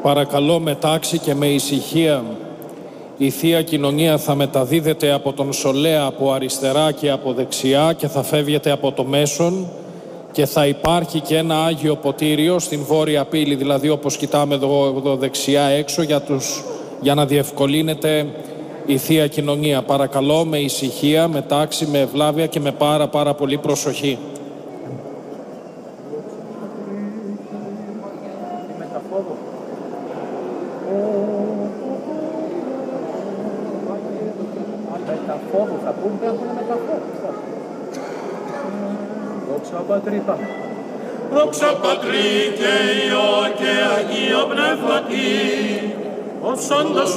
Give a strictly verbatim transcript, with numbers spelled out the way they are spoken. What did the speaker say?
Παρακαλώ με τάξη και με ησυχία. Η Θεία Κοινωνία θα μεταδίδεται από τον Σολέα από αριστερά και από δεξιά και θα φεύγεται από το μέσον και θα υπάρχει και ένα Άγιο Ποτήριο στην βόρεια πύλη, δηλαδή όπως κοιτάμε εδώ, εδώ δεξιά έξω, για, τους, για να διευκολύνεται η Θεία Κοινωνία. Παρακαλώ με ησυχία, με τάξη, με ευλάβεια και με πάρα πάρα πολύ προσοχή. Δόξα Πατρί, πάμε. Δόξα Πατρί και Υιό και Αγίο Πνεύματι, ως όντως